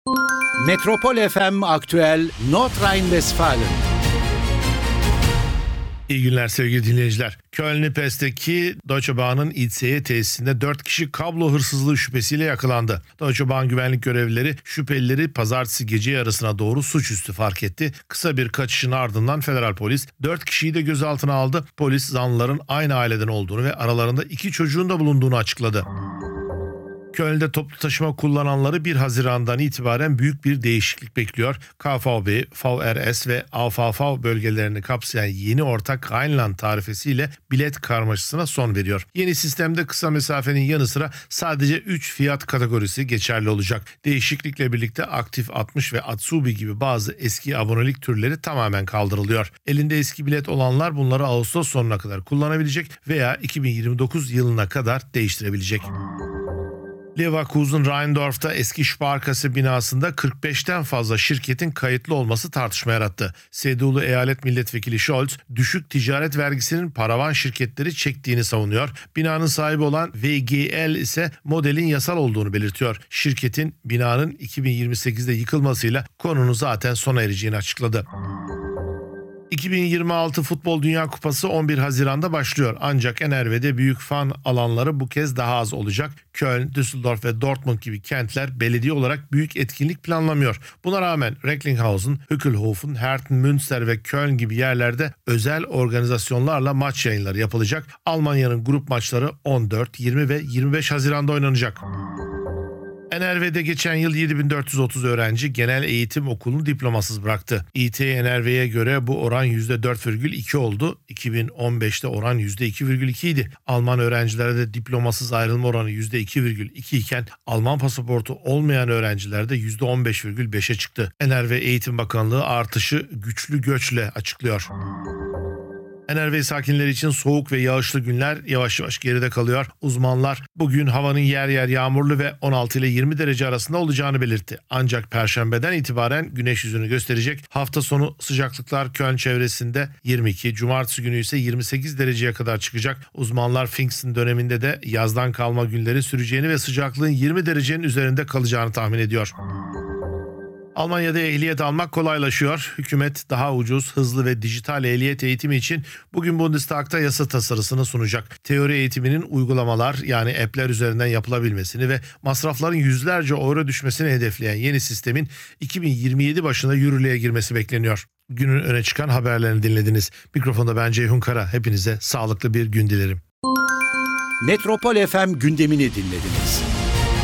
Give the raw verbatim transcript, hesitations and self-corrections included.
Metropol F M Aktüel Nordrhein-Westfalen. İyi günler sevgili dinleyiciler. Köln-Pest'teki Deutsche Bahn'ın İ T S tesisinde dört kişi kablo hırsızlığı şüphesiyle yakalandı. Deutsche Bahn güvenlik görevlileri şüphelileri pazartesi gece yarısına doğru suçüstü fark etti. Kısa bir kaçışın ardından federal polis dört kişiyi de gözaltına aldı. Polis zanlıların aynı aileden olduğunu ve aralarında iki çocuğun da bulunduğunu açıkladı. Köln'de toplu taşıma kullananları bir Haziran'dan itibaren büyük bir değişiklik bekliyor. K V B, V R S ve A V V bölgelerini kapsayan yeni ortak Rheinland tarifesiyle bilet karmaşasına son veriyor. Yeni sistemde kısa mesafenin yanı sıra sadece üç fiyat kategorisi geçerli olacak. Değişiklikle birlikte Aktif altmış ve Atsubi gibi bazı eski abonelik türleri tamamen kaldırılıyor. Elinde eski bilet olanlar bunları Ağustos sonuna kadar kullanabilecek veya iki bin yirmi dokuz yılına kadar değiştirebilecek. Leverkusen Rheindorf'ta eski Sparkasse binasında kırk beşten fazla şirketin kayıtlı olması tartışma yarattı. C D U'lu eyalet milletvekili Scholz, düşük ticaret vergisinin paravan şirketleri çektiğini savunuyor. Binanın sahibi olan V G L ise modelin yasal olduğunu belirtiyor. Şirketin binanın iki bin yirmi sekizde yıkılmasıyla konunun zaten sona ereceğini açıkladı. iki bin yirmi altı Futbol Dünya Kupası on bir Haziran'da başlıyor. Ancak N R V'de büyük fan alanları bu kez daha az olacak. Köln, Düsseldorf ve Dortmund gibi kentler belediye olarak büyük etkinlik planlamıyor. Buna rağmen Recklinghausen, Hückelhofen, Herten, Münster ve Köln gibi yerlerde özel organizasyonlarla maç yayınları yapılacak. Almanya'nın grup maçları on dört, yirmi ve yirmi beş Haziran'da oynanacak. N R V'de geçen yıl yedi bin dört yüz otuz öğrenci genel eğitim okulunu diplomasız bıraktı. İ T N R V'ye göre bu oran yüzde dört virgül iki oldu. iki bin on beşte oran yüzde iki virgül iki idi. Alman öğrencilerde diplomasız ayrılma oranı yüzde iki virgül iki iken Alman pasaportu olmayan öğrencilerde yüzde on beş virgül beşe çıktı. N R V Eğitim Bakanlığı artışı güçlü göçle açıklıyor. N R V sakinleri için soğuk ve yağışlı günler yavaş yavaş geride kalıyor. Uzmanlar bugün havanın yer yer yağmurlu ve on altı ile yirmi derece arasında olacağını belirtti. Ancak Perşembeden itibaren güneş yüzünü gösterecek. Hafta sonu sıcaklıklar Köln çevresinde yirmi iki, Cumartesi günü ise yirmi sekiz dereceye kadar çıkacak. Uzmanlar Pfingsten döneminde de yazdan kalma günlerin süreceğini ve sıcaklığın yirmi derecenin üzerinde kalacağını tahmin ediyor. Almanya'da ehliyet almak kolaylaşıyor. Hükümet daha ucuz, hızlı ve dijital ehliyet eğitimi için bugün Bundestag'ta yasa tasarısını sunacak. Teori eğitiminin uygulamalar yani app'ler üzerinden yapılabilmesini ve masrafların yüzlerce euro düşmesini hedefleyen yeni sistemin iki bin yirmi yedi başında yürürlüğe girmesi bekleniyor. Günün öne çıkan haberlerini dinlediniz. Mikrofonda ben Ceyhun Kara. Hepinize sağlıklı bir gün dilerim. Metropol F M gündemini dinlediniz.